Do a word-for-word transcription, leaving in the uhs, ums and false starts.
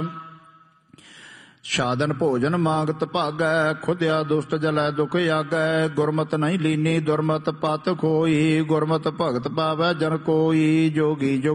ਸਾਧਨ ਭੋਜਨ ਮਾਗਤ ਭਾਗੈ, ਖੁਦਿਆ ਦੁਸ਼ਟ ਜਲੈ ਦੁਖ ਆਗੈ। ਗੁਰਮਤਿ ਨਹੀਂ ਲੀਨੀ ਦੁਰਮਤਿ ਪਤ ਖੋਈ, ਗੁਰਮਤਿ ਭਗਤ ਪਾਵੈ ਜਨ ਕੋਈ। ਜੋਗੀ